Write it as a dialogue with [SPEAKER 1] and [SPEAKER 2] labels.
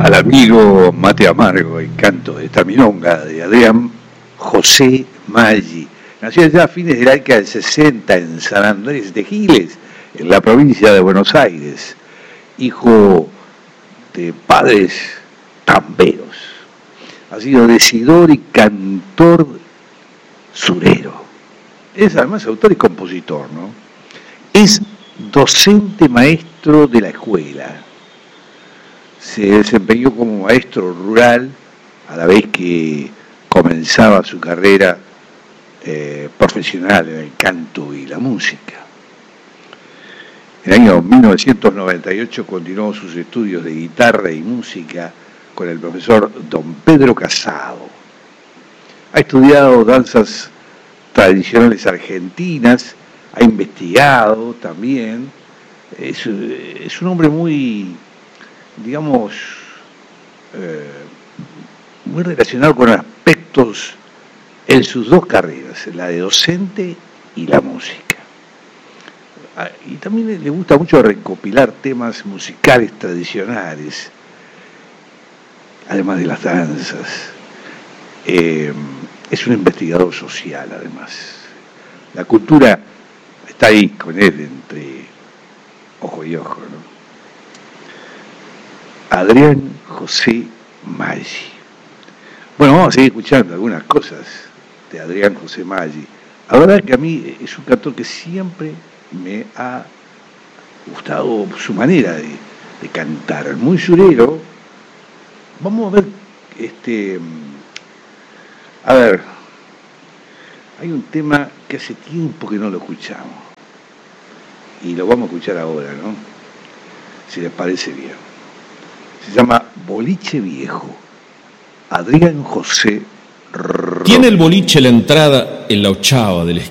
[SPEAKER 1] al amigo Mate Amargo, el canto de esta milonga de Adrián José Maggi. Nació ya a fines de la década del 60 en San Andrés de Giles, en la provincia de Buenos Aires, hijo de padres tamberos. Ha sido decidor y cantor surero. Es además autor y compositor, ¿no? Es docente maestro de la escuela. Se desempeñó como maestro rural a la vez que comenzaba su carrera profesional en el canto y la música. En el año 1998 continuó sus estudios de guitarra y música con el profesor don Pedro Casado. Ha estudiado danzas tradicionales argentinas, ha investigado también. Es un hombre muy, digamos, muy relacionado con aspectos en sus dos carreras, la de docente y la música. Y también le gusta mucho recopilar temas musicales tradicionales, además de las danzas. Es un investigador social, además. La cultura está ahí con él, entre ojo y ojo, ¿no? Adrián José Maggi. Bueno, vamos a seguir escuchando algunas cosas de Adrián José Maggi. La verdad que a mí es un cantor que siempre me ha gustado su manera de cantar, muy surero. Vamos a ver, a ver, hay un tema que hace tiempo que no lo escuchamos y lo vamos a escuchar ahora, ¿no? Si les parece bien. Se llama Boliche Viejo. Adrián José.
[SPEAKER 2] Tiene el boliche la entrada en la 8ª del